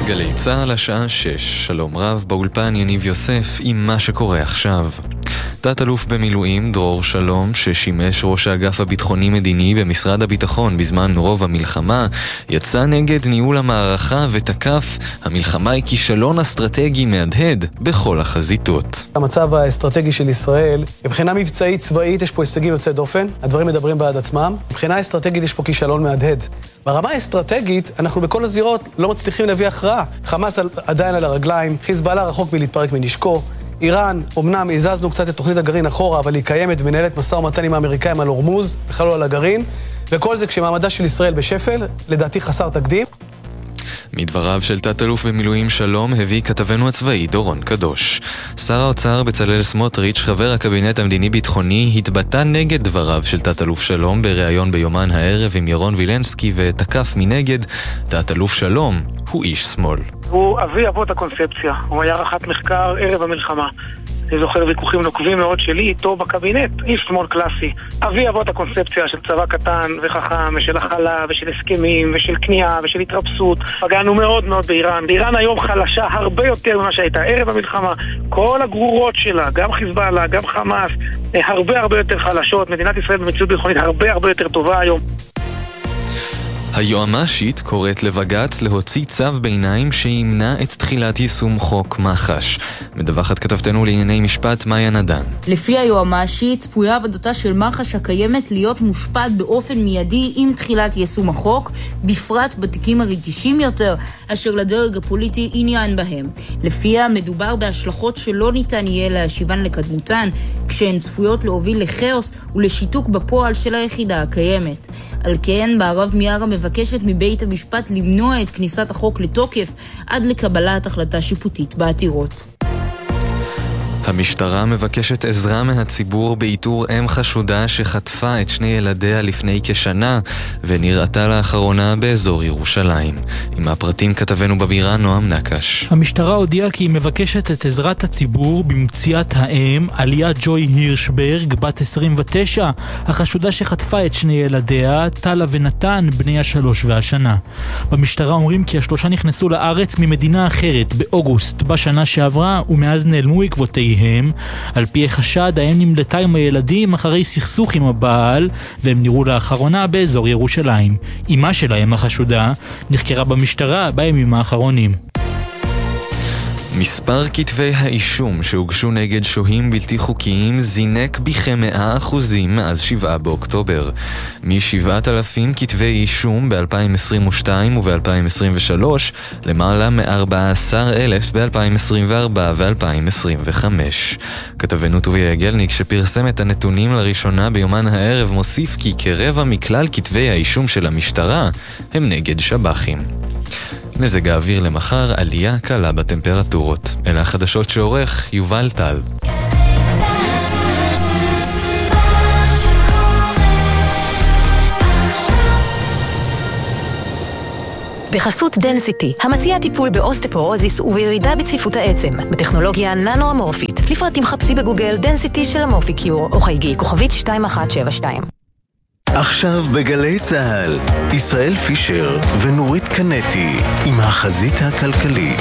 גלי צהל השעה 6, שלום רב, באולפן יניב יוסף עם מה שקורה עכשיו. תת-אלוף במילואים דרור שלום, ששימש ראש האגף הביטחוני-מדיני במשרד הביטחון בזמן רוב המלחמה, יצא נגד ניהול המערכה ותקף: המלחמה היא כישלון אסטרטגי מהדהד בכל החזיתות. המצב האסטרטגי של ישראל, מבחינה מבצעית צבאית יש פה הישגים יוצאי דופן, הדברים מדברים בעד עצמם. מבחינה אסטרטגית יש פה כישלון מהדהד. ברמה האסטרטגית אנחנו בכל הזירות לא מצליחים להביא הכרעה. חמאס עדיין על הרגליים, חיזבאללה רחוק מלהתפרק מנשקו, איראן, אמנם הזזנו קצת את תוכנית הגרעין אחורה, אבל היא קיימת ומנהלת משא ומתן עם האמריקאים על הורמוז, בכלל לא על הגרעין, וכל זה כשמעמדה של ישראל בשפל, לדעתי חסר תקדים. מדבריו של תת-אלוף במילואים שלום הביא כתבנו הצבאי דורון קדוש. שר האוצר בצלאל סמוטריץ', חבר הקבינט המדיני-ביטחוני, התבטא נגד דבריו של תת-אלוף שלום בריאיון ביומן הערב עם ירון וילנסקי, ותקף מנגד: תת-אלוף שלום הוא איש שמאל. הוא אבי אבות הקונספציה, הוא היה רח"ט מחקר ערב המלחמה. אני זוכר ויכוחים נוקבים מאוד שלי איתו בקבינט, איש שמאל קלאסי. אבי אבות הקונספציה של צבא קטן וחכם, ושל הכלה, ושל הסכמים, ושל קנייה, ושל התרפסות. פגענו מאוד מאוד באיראן. איראן היום חלשה הרבה יותר ממה שהייתה ערב המלחמה. כל הגרורות שלה, גם חיזבאללה, גם חמאס, הרבה יותר חלשות. מדינת ישראל במציאות ביטחונית הרבה יותר טובה היום. היועמ"שית קוראת לבג"ץ להוציא צו ביניים שימנע את תחילת יישום חוק מח"ש. מדווחת כתבתנו לענייני משפט מאיה נדן. לפי היועמ"שית, צפויה עבודתה של מח"ש הקיימת להיות מושפעת באופן מיידי עם תחילת יישום החוק, בפרט בתיקים הרגישים יותר, אשר לדרג הפוליטי עניין בהם. לפיה מדובר בהשלכות שלא ניתן יהיה להשיבן לקדמותן, כשהן צפויות להוביל לכאוס ולשיתוק בפועל של היחידה הקיימת. על כן, בערב מיארה מבקשת מבית המשפט למנוע את כניסת החוק לתוקף עד לקבלת החלטה שיפוטית בעתירות. המשטרה מבקשת עזרה מהציבור באיתור אם חשודה שחטפה את שני ילדיה לפני כשנה ונראתה לאחרונה באזור ירושלים. עם הפרטים כתבנו בבירה נועם נקש. המשטרה הודיעה כי היא מבקשת את עזרת הציבור במציאת האם עליה ג'וי הירשברג, בת 29, החשודה שחטפה את שני ילדיה, טלה ונתן, בני ה3 והשנה. במשטרה אומרים כי השלושה נכנסו לארץ ממדינה אחרת באוגוסט בשנה שעברה, ומאז נעלמו עקבותיהם. על פי החשד, האם נמלטה עם הילדים אחרי סכסוך עם הבעל, והם נראו לאחרונה באזור ירושלים. אמא שלהם החשודה נחקרה במשטרה בימים האחרונים. מספר כתבי האישום שהוגשו נגד שוהים בלתי חוקיים זינק בכ100% מאז 7 באוקטובר. מ7,000 כתבי אישום ב-2022 וב-2023 למעלה מ14,000 ב-2024 ו-2025. כתבנו טוביה יגלניק, שפרסם את הנתונים לראשונה ביומן הערב, מוסיף כי כרבע מכלל כתבי האישום של המשטרה הם נגד שב"חים. מזג האוויר למחר, עלייה קלה בטמפרטורות. אלה החדשות שעורך יובל טל. בחסות דנסיטי, המציע טיפול באוסטפורוזיס ובירידה בצפיפות העצם, בטכנולוגיה ננו-אמורפית. לפרטים חפשי בגוגל דנסיטי של אמורפיקיור, או חייגי כוכבית 2172. עכשיו בגלי צהל, ישראל פישר ונורית קנטי עם החזית הכלכלית.